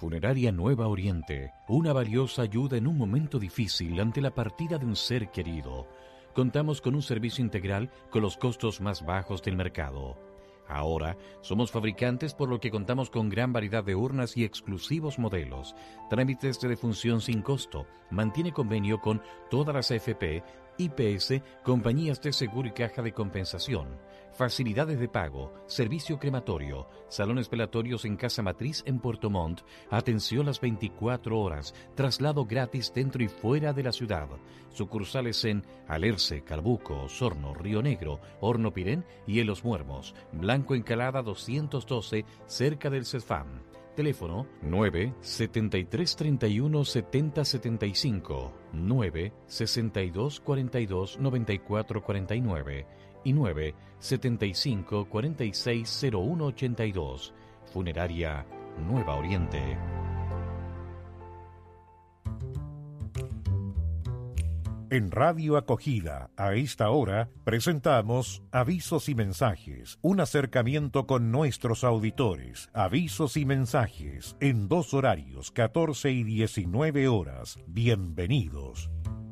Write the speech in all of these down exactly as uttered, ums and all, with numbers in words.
Funeraria Nueva Oriente, una valiosa ayuda en un momento difícil ante la partida de un ser querido. Contamos con un servicio integral con los costos más bajos del mercado. Ahora somos fabricantes, por lo que contamos con gran variedad de urnas y exclusivos modelos. Trámites de defunción sin costo. Mantiene convenio con todas las A F P, I P S, compañías de seguro y caja de compensación. Facilidades de pago, servicio crematorio, salones velatorios en Casa Matriz en Puerto Montt, atención las veinticuatro horas, traslado gratis dentro y fuera de la ciudad. Sucursales en Alerce, Calbuco, Osorno, Río Negro, Horno Pirén y en Los Muermos. Blanco Encalada doscientos doce, cerca del CESFAM. Teléfono nueve setenta y tres treinta y uno setenta setenta y cinco, nueve sesenta y dos cuarenta y dos noventa y cuatro cuarenta y nueve y nueve setenta y cinco cuarenta y seis cero uno ochenta y dos. Funeraria Nueva Oriente. En Radio Acogida, a esta hora, presentamos Avisos y Mensajes, un acercamiento con nuestros auditores. Avisos y mensajes, en dos horarios, catorce y diecinueve horas. Bienvenidos.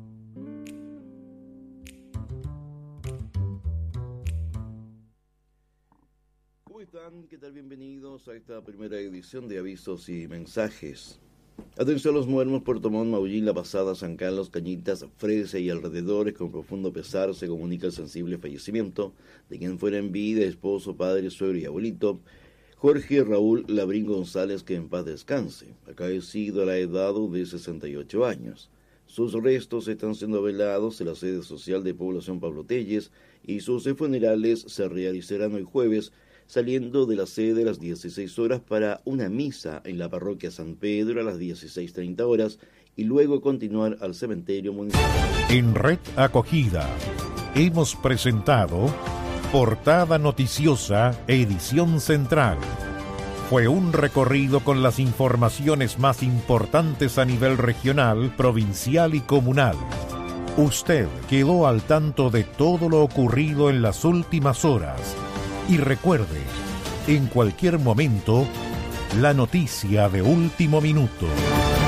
¿Cómo están? ¿Qué tal? Bienvenidos a esta primera edición de Avisos y Mensajes. Atención a Los Muermos, Puerto Montt, Maullín, La Pasada, San Carlos, Cañitas, Fresia y alrededores. Con profundo pesar se comunica el sensible fallecimiento de quien fuera en vida esposo, padre, suegro y abuelito, Jorge Raúl Labrín González, que en paz descanse, acaecido a la edad de sesenta y ocho años. Sus restos están siendo velados en la sede social de Población Pablo Telles y sus funerales se realizarán hoy jueves, saliendo de la sede a las dieciséis horas para una misa en la parroquia San Pedro a las dieciséis treinta horas y luego continuar al cementerio municipal. En Red Acogida hemos presentado Portada Noticiosa, edición central. Fue un recorrido con las informaciones más importantes a nivel regional, provincial y comunal. Usted quedó al tanto de todo lo ocurrido en las últimas horas. Y recuerde, en cualquier momento, la noticia de último minuto.